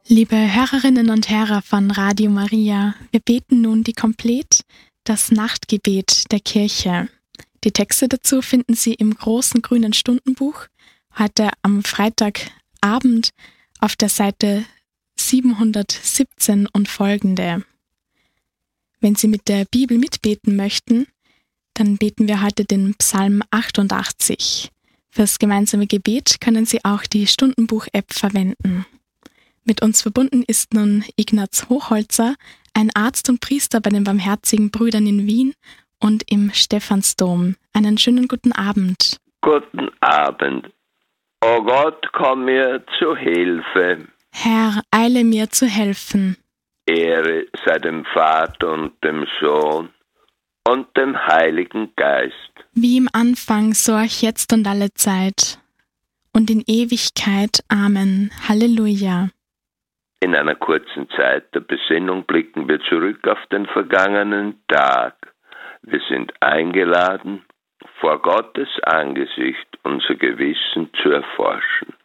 Liebe Hörerinnen und Hörer von Radio Maria, wir beten nun die Komplett, das Nachtgebet der Kirche. Die Texte dazu finden Sie im großen grünen Stundenbuch, heute am Freitagabend auf der Seite 717 und folgende. Wenn Sie mit der Bibel mitbeten möchten, dann beten wir heute den Psalm 88. Fürs gemeinsame Gebet können Sie auch die Stundenbuch-App verwenden. Mit uns verbunden ist nun Ignaz Hochholzer, ein Arzt und Priester bei den Barmherzigen Brüdern in Wien und im Stephansdom. Einen schönen guten Abend. Guten Abend. O Gott, komm mir zu Hilfe. Herr, eile mir zu helfen. Ehre sei dem Vater und dem Sohn und dem Heiligen Geist. Wie im Anfang, so auch jetzt und alle Zeit. Und in Ewigkeit. Amen. Halleluja. In einer kurzen Zeit der Besinnung blicken wir zurück auf den vergangenen Tag. Wir sind eingeladen, vor Gottes Angesicht unser Gewissen zu erforschen.